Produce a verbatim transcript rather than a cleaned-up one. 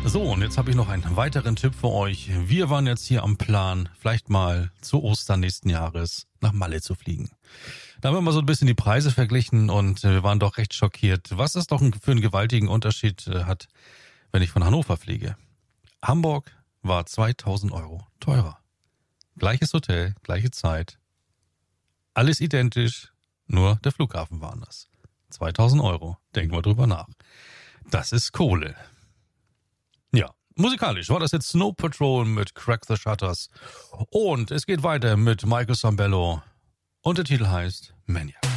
So, und jetzt habe ich noch einen weiteren Tipp für euch. Wir waren jetzt hier am Plan, vielleicht mal zu Ostern nächsten Jahres nach Malle zu fliegen. Da haben wir mal so ein bisschen die Preise verglichen und wir waren doch recht schockiert, was es doch für einen gewaltigen Unterschied hat, wenn ich von Hannover fliege. Hamburg war zweitausend Euro teurer. Gleiches Hotel, gleiche Zeit. Alles identisch, nur der Flughafen war anders. zweitausend Euro, denken wir drüber nach. Das ist Kohle. Ja, musikalisch war das jetzt Snow Patrol mit Crack the Shutters. Und es geht weiter mit Michael Sambello. Und der Titel heißt Maniac.